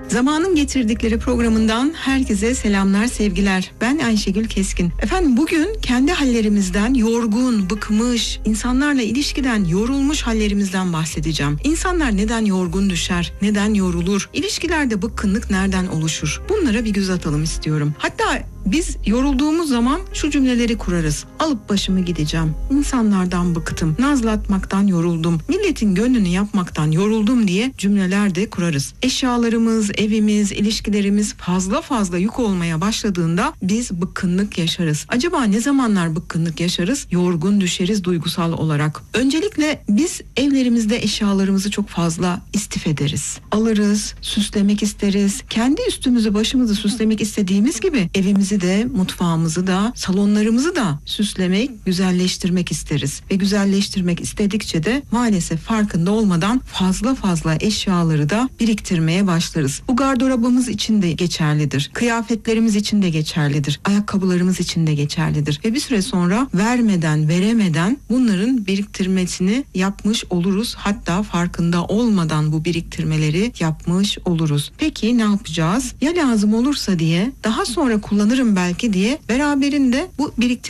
Zamanın Getirdikleri programından herkese selamlar, sevgiler. Ben Ayşegül Keskin. Efendim bugün kendi hallerimizden, yorgun, bıkmış, insanlarla ilişkiden yorulmuş hallerimizden bahsedeceğim. İnsanlar neden yorgun düşer, neden yorulur, ilişkilerde bıkkınlık nereden oluşur? Bunlara bir göz atalım istiyorum. Hatta biz yorulduğumuz zaman şu cümleleri kurarız. Alıp başımı gideceğim. İnsanlardan bıktım. Nazlatmaktan yoruldum. Milletin gönlünü yapmaktan yoruldum diye cümleler de kurarız. Eşyalarımız, evimiz, ilişkilerimiz fazla yük olmaya başladığında biz bıkkınlık yaşarız. Acaba ne zamanlar bıkkınlık yaşarız? Yorgun düşeriz duygusal olarak. Öncelikle biz evlerimizde eşyalarımızı çok fazla istif ederiz. Alırız, süslemek isteriz. Kendi üstümüzü başımızı süslemek istediğimiz gibi evimizi de, mutfağımızı da, salonlarımızı da süslemek, güzelleştirmek isteriz. Ve güzelleştirmek istedikçe de maalesef farkında olmadan fazla eşyaları da biriktirmeye başlarız. Bu gardırobumuz için de geçerlidir. Kıyafetlerimiz için de geçerlidir. Ayakkabılarımız için de geçerlidir. Ve bir süre sonra veremeden bunların biriktirmesini yapmış oluruz. Hatta farkında olmadan bu biriktirmeleri yapmış oluruz. Peki ne yapacağız? Ya lazım olursa diye, daha sonra kullanırım belki diye beraberinde bu